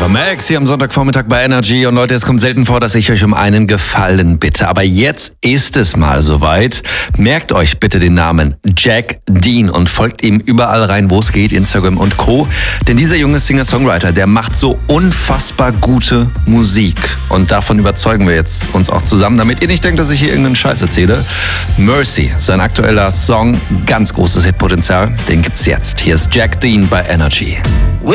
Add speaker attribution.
Speaker 1: Eva Max hier am Sonntagvormittag bei Energy. Und Leute, es kommt selten vor, dass ich euch um einen Gefallen bitte. Aber jetzt ist es mal soweit. Merkt euch bitte den Namen Jack Dean und folgt ihm überall rein, wo es geht, Instagram und Co. Denn dieser junge Singer-Songwriter, der macht so unfassbar gute Musik. Und davon überzeugen wir jetzt uns auch zusammen, damit ihr nicht denkt, dass ich hier irgendeinen Scheiß erzähle. Mercy, sein aktueller Song, ganz großes Hitpotenzial. Den gibt's jetzt. Hier ist Jack Dean bei Energy.